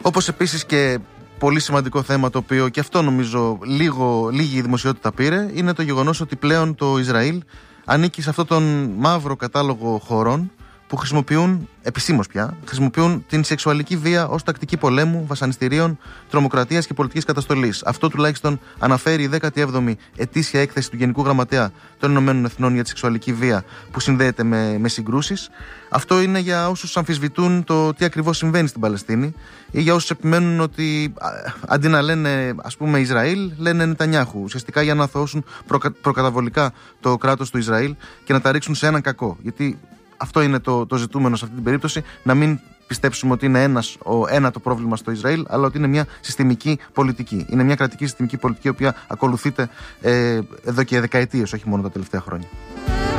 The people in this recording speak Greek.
Όπως επίσης και πολύ σημαντικό θέμα, το οποίο και αυτό νομίζω λίγη δημοσιότητα πήρε, είναι το γεγονός ότι πλέον το Ισραήλ ανήκει σε αυτόν τον μαύρο κατάλογο χωρών που χρησιμοποιούν, επισήμως πια, την σεξουαλική βία ως τακτική πολέμου, βασανιστήριων, τρομοκρατίας και πολιτικής καταστολής. Αυτό τουλάχιστον αναφέρει η 17η ετήσια έκθεση του Γενικού Γραμματέα των Ηνωμένων Εθνών για τη σεξουαλική βία, που συνδέεται με συγκρούσεις. Αυτό είναι για όσους αμφισβητούν το τι ακριβώς συμβαίνει στην Παλαιστίνη, ή για όσους επιμένουν ότι αντί να λένε, ας πούμε, Ισραήλ, λένε Νετανιάχου. Ουσιαστικά για να αθωώσουν προκαταβολικά το κράτος του Ισραήλ και να τα ρίξουν σε έναν κακό. Γιατί αυτό είναι το ζητούμενο σε αυτή την περίπτωση, να μην πιστέψουμε ότι είναι ένα το πρόβλημα στο Ισραήλ, αλλά ότι είναι μια συστημική πολιτική. Είναι μια κρατική συστημική πολιτική, η οποία ακολουθείται εδώ και δεκαετίες, όχι μόνο τα τελευταία χρόνια.